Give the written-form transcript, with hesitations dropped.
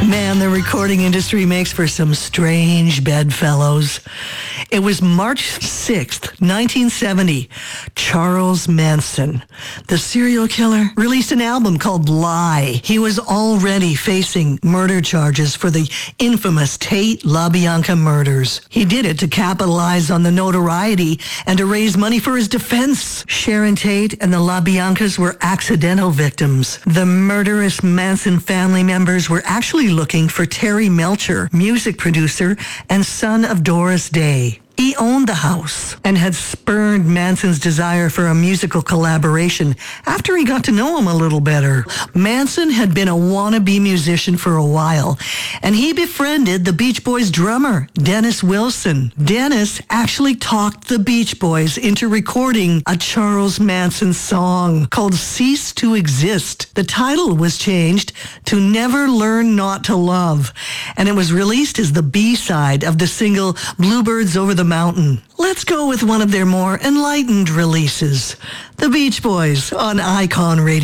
Man, the recording industry makes for some strange bedfellows. It was March 6th, 1970. Charles Manson, the serial killer, released an album called Lie. He was already facing murder charges for the infamous Tate LaBianca murders. He did it to capitalize on the notoriety and to raise money for his defense. Sharon Tate and the LaBiancas were accidental victims. The murderous Manson family members were actually looking for Terry Melcher, music producer and son of Doris Day. He owned the house and had spurned Manson's desire for a musical collaboration after he got to know him a little better. Manson had been a wannabe musician for a while, and he befriended the Beach Boys drummer, Dennis Wilson. Dennis actually talked the Beach Boys into recording a Charles Manson song called Cease to Exist. The title was changed to Never Learn Not to Love, and it was released as the B-side of the single Bluebirds Over the Mountain. Let's go with one of their more enlightened releases. The Beach Boys on Icon Radio.